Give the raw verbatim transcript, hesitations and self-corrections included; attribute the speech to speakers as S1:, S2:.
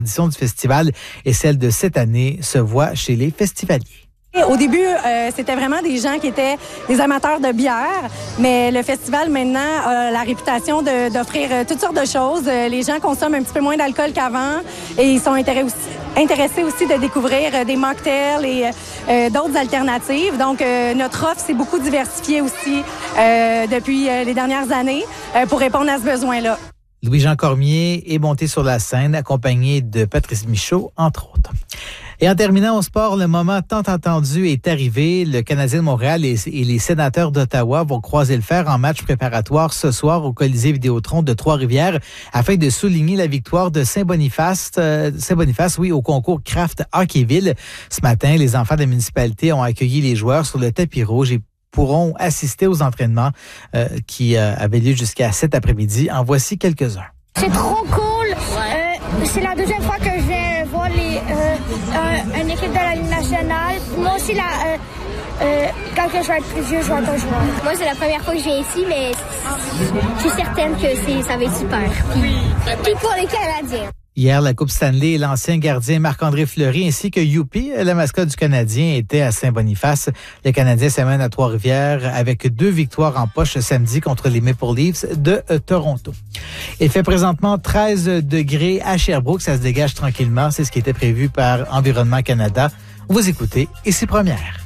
S1: L'édition du festival et celle de cette année se voit chez les festivaliers.
S2: Au début, euh, c'était vraiment des gens qui étaient des amateurs de bière, mais le festival maintenant a la réputation de, d'offrir toutes sortes de choses. Les gens consomment un petit peu moins d'alcool qu'avant et ils sont intéressés aussi, intéressés aussi de découvrir des mocktails et euh, d'autres alternatives. Donc, euh, notre offre s'est beaucoup diversifiée aussi euh, depuis euh, les dernières années euh, pour répondre à ce besoin-là.
S1: Louis-Jean Cormier est monté sur la scène accompagné de Patrice Michaud, entre autres. Et en terminant au sport, le moment tant attendu est arrivé. Le Canadien de Montréal et, et les Sénateurs d'Ottawa vont croiser le fer en match préparatoire ce soir au Colisée Vidéotron de Trois-Rivières afin de souligner la victoire de Saint-Boniface, euh, Saint-Boniface, oui, au concours Craft Hockeyville. Ce matin, les enfants de la municipalité ont accueilli les joueurs sur le tapis rouge et pourront assister aux entraînements euh, qui euh, avaient lieu jusqu'à cet après-midi. En voici quelques-uns.
S3: C'est trop cool. Euh, c'est la deuxième fois que je viens voir les, euh, un, une équipe de la Ligue nationale. Moi aussi, la, euh, euh, quand je vais être plus vieux, je vais être un joueur. Moi, c'est la première fois que je viens ici, mais je suis certaine que c'est, ça va être super. Puis, puis pour les Canadiens.
S1: Hier, la Coupe Stanley et l'ancien gardien Marc-André Fleury ainsi que Youpi, la mascotte du Canadien, étaient à Saint-Boniface. Le Canadien s'amène à Trois-Rivières avec deux victoires en poche samedi contre les Maple Leafs de Toronto. Il fait présentement treize degrés à Sherbrooke. Ça se dégage tranquillement. C'est ce qui était prévu par Environnement Canada. Vous écoutez Ici Première.